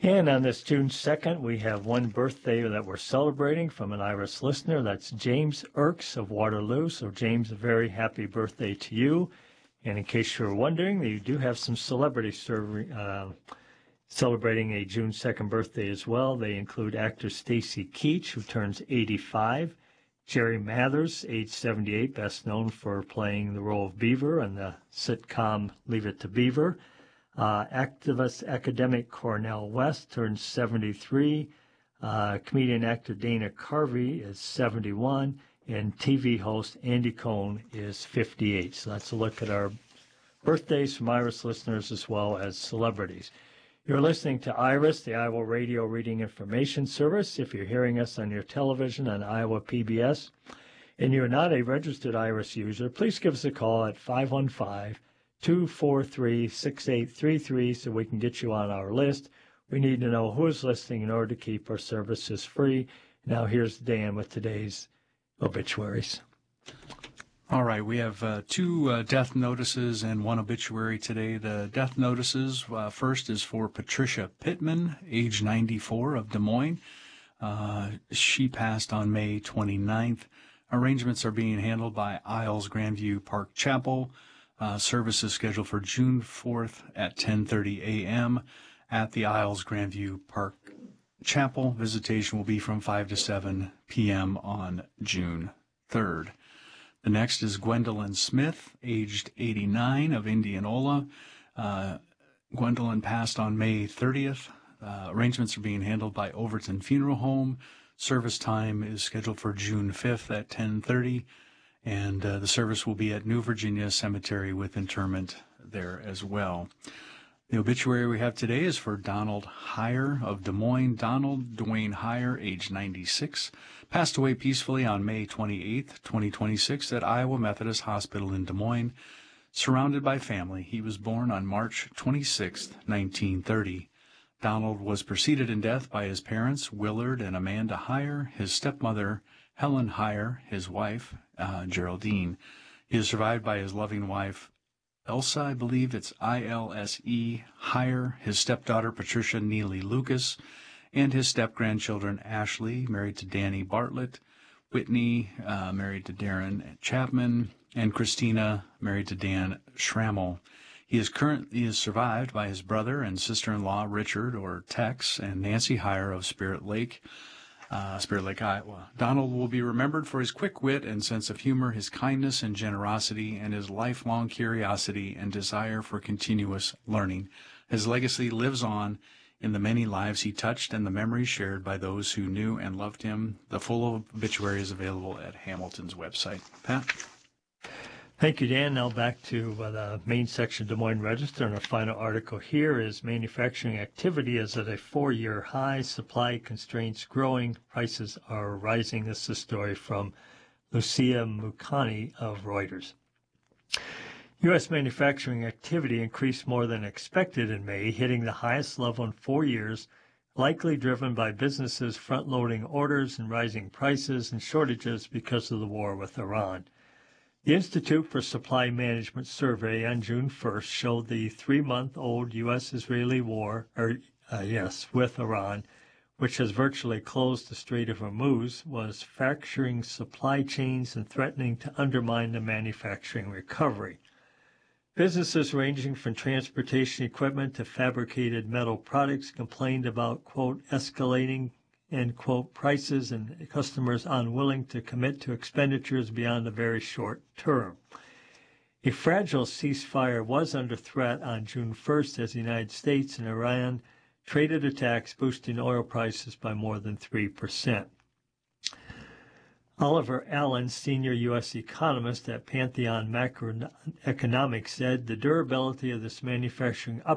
And on this June 2nd, we have one birthday that we're celebrating from an Iris listener. That's James Erks of Waterloo. So, James, a very happy birthday to you. And in case you're wondering, you do have some celebrities celebrating a June 2nd birthday as well. They include actor Stacy Keach, who turns 85, Jerry Mathers, age 78, best known for playing the role of Beaver on the sitcom Leave It to Beaver. Activist academic Cornel West turns 73. Comedian actor Dana Carvey is 71. And TV host Andy Cohen is 58. So that's a look at our birthdays from Iris listeners as well as celebrities. You're listening to Iris, the Iowa Radio Reading Information Service. If you're hearing us on your television on Iowa PBS and you're not a registered Iris user, please give us a call at 515-243-6833 so we can get you on our list. We need to know who is listening in order to keep our services free. Now here's Dan with today's obituaries. All right, we have two death notices and one obituary today. The death notices, first is for Patricia Pittman, age 94, of Des Moines. She passed on May 29th. Arrangements are being handled by Isles Grandview Park Chapel. Service is scheduled for June 4th at 10:30 a.m. at the Isles Grandview Park Chapel. Visitation will be from 5 to 7 p.m. on June 3rd. The next is Gwendolyn Smith, aged 89, of Indianola. Gwendolyn passed on May 30th. Arrangements are being handled by Overton Funeral Home. Service time is scheduled for June 5th at 10:30, and the service will be at New Virginia Cemetery with interment there as well. The obituary we have today is for Donald Heyer of Des Moines. Donald Dwayne Heyer, age 96, passed away peacefully on May 28, 2026, at Iowa Methodist Hospital in Des Moines, surrounded by family. He was born on March 26, 1930. Donald was preceded in death by his parents, Willard and Amanda Heyer, his stepmother, Helen Heyer, his wife, Geraldine. He is survived by his loving wife, Elsa, I believe it's I-L-S-E, Heyer, his stepdaughter, Patricia Neely Lucas, and his step-grandchildren, Ashley, married to Danny Bartlett, Whitney, married to Darren Chapman, and Christina, married to Dan Schrammel. He is survived by his brother and sister-in-law, Richard, or Tex, and Nancy Heyer of Spirit Lake, Iowa. Donald will be remembered for his quick wit and sense of humor, his kindness and generosity, and his lifelong curiosity and desire for continuous learning. His legacy lives on in the many lives he touched and the memories shared by those who knew and loved him. The full obituary is available at Hamilton's website. Pat? Thank you, Dan. Now back to the main section, Des Moines Register, and our final article here is manufacturing activity is at a 4-year high, supply constraints growing, prices are rising. This is a story from Lucia Mukani of Reuters. U.S. manufacturing activity increased more than expected in May, hitting the highest level in 4 years, likely driven by businesses front-loading orders and rising prices and shortages because of the war with Iran. The Institute for Supply Management survey on June 1st showed the 3-month-old U.S.-Israeli war with Iran, which has virtually closed the Strait of Hormuz, was fracturing supply chains and threatening to undermine the manufacturing recovery. Businesses ranging from transportation equipment to fabricated metal products complained about, quote, escalating, end quote, prices and customers unwilling to commit to expenditures beyond a very short term. A fragile ceasefire was under threat on June 1st as the United States and Iran traded attacks, boosting oil prices by more than 3%. Oliver Allen, senior U.S. economist at Pantheon Macroeconomics, said the durability of this manufacturing